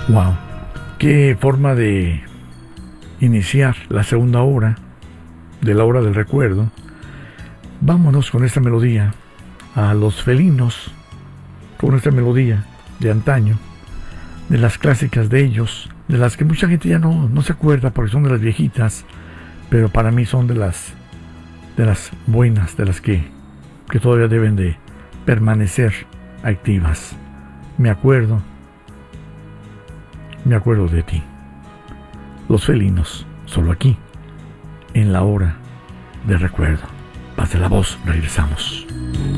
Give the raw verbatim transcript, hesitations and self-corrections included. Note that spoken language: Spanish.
Wow, qué forma de iniciar la segunda hora de la hora del recuerdo. Vámonos con esta melodía a Los Felinos, con esta melodía de antaño, de las clásicas de ellos, de las que mucha gente ya no, no se acuerda porque son de las viejitas, pero para mí son de las de las buenas, de las que, que todavía deben de permanecer activas. Me acuerdo, me acuerdo de ti. Los Felinos, solo aquí, en la hora de recuerdo. Paz de la voz, regresamos.